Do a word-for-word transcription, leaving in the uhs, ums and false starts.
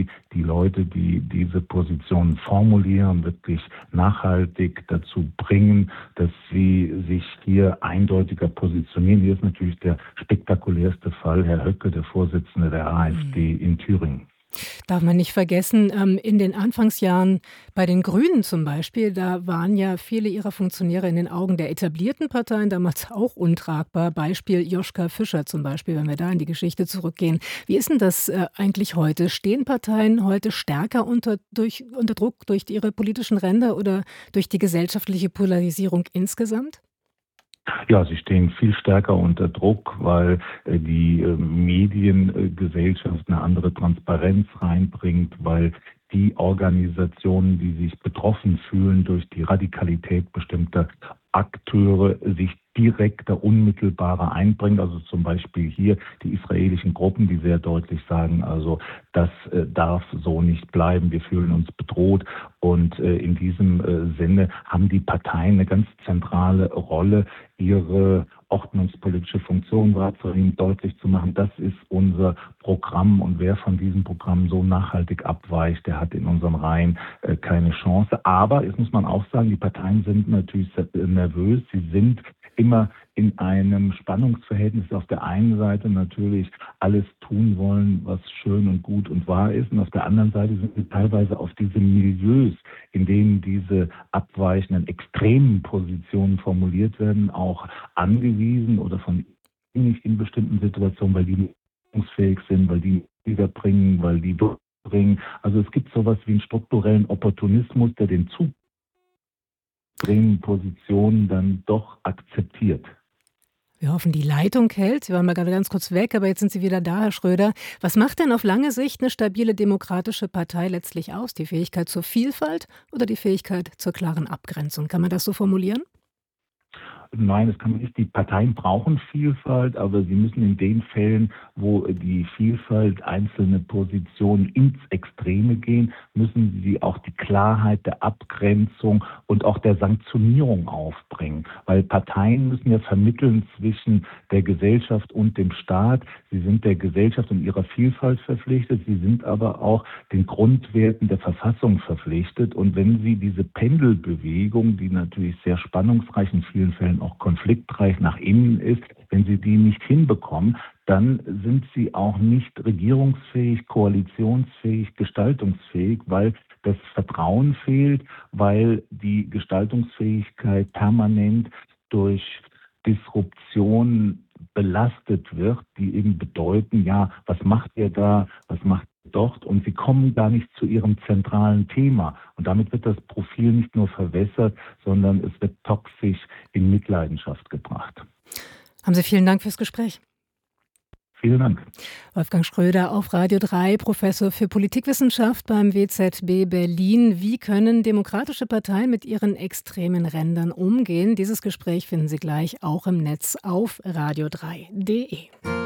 Sie die Leute, die diese Positionen formulieren, wirklich nachhaltig dazu bringen, dass sie sich hier eindeutiger positionieren. Hier ist natürlich der spektakulärste Fall Herr Höcke, der Vorsitzende der AfD in Thüringen. Darf man nicht vergessen, ähm, in den Anfangsjahren bei den Grünen zum Beispiel, da waren ja viele ihrer Funktionäre in den Augen der etablierten Parteien damals auch untragbar. Beispiel Joschka Fischer zum Beispiel, wenn wir da in die Geschichte zurückgehen. Wie ist denn das äh, eigentlich heute? Stehen Parteien heute stärker unter, durch, unter Druck durch ihre politischen Ränder oder durch die gesellschaftliche Polarisierung insgesamt? Ja, sie stehen viel stärker unter Druck, weil äh, die äh, Mediengesellschaft eine andere Transparenz reinbringt, weil die Organisationen, die sich betroffen fühlen durch die Radikalität bestimmter Akteure, sich direkter, unmittelbarer einbringen. Also zum Beispiel hier die israelischen Gruppen, die sehr deutlich sagen, also das äh, darf so nicht bleiben, wir fühlen uns bedroht. Und äh, in diesem äh, Sinne haben die Parteien eine ganz zentrale Rolle, ihre ordnungspolitische Funktion wahrzunehmen, deutlich zu machen, das ist unser Programm und wer von diesem Programm so nachhaltig abweicht, der hat in unseren Reihen äh, keine Chance. Aber, jetzt muss man auch sagen, die Parteien sind natürlich nervös, sie sind immer in einem Spannungsverhältnis. Auf der einen Seite natürlich alles tun wollen, was schön und gut und wahr ist. Und auf der anderen Seite sind sie teilweise auf diese Milieus, in denen diese abweichenden, extremen Positionen formuliert werden, auch angewiesen oder von ihnen nicht in bestimmten Situationen, weil die leistungsfähig sind, weil die überbringen, weil die durchbringen. Also es gibt sowas wie einen strukturellen Opportunismus, der den Zug Positionen dann doch akzeptiert. Wir hoffen, die Leitung hält. Sie waren mal gerade ganz kurz weg, aber jetzt sind Sie wieder da, Herr Schröder. Was macht denn auf lange Sicht eine stabile demokratische Partei letztlich aus? Die Fähigkeit zur Vielfalt oder die Fähigkeit zur klaren Abgrenzung? Kann man das so formulieren? Nein, das kann man nicht. Die Parteien brauchen Vielfalt, aber sie müssen in den Fällen, wo die Vielfalt einzelne Positionen ins Extreme gehen, müssen sie auch die Klarheit der Abgrenzung und auch der Sanktionierung aufbringen. Weil Parteien müssen ja vermitteln zwischen der Gesellschaft und dem Staat. Sie sind der Gesellschaft und ihrer Vielfalt verpflichtet. Sie sind aber auch den Grundwerten der Verfassung verpflichtet. Und wenn sie diese Pendelbewegung, die natürlich sehr spannungsreich in vielen Fällen auch konfliktreich nach innen ist, wenn sie die nicht hinbekommen, dann sind sie auch nicht regierungsfähig, koalitionsfähig, gestaltungsfähig, weil das Vertrauen fehlt, weil die Gestaltungsfähigkeit permanent durch Disruption belastet wird, die eben bedeuten, ja, was macht ihr da, was macht ihr dort? Und sie kommen gar nicht zu ihrem zentralen Thema. Und damit wird das Profil nicht nur verwässert, sondern es wird toxisch in Mitleidenschaft gebracht. Haben Sie vielen Dank fürs Gespräch. Vielen Dank. Wolfgang Schröder auf Radio drei, Professor für Politikwissenschaft beim W Z B Berlin. Wie können demokratische Parteien mit ihren extremen Rändern umgehen? Dieses Gespräch finden Sie gleich auch im Netz auf radio drei punkt de.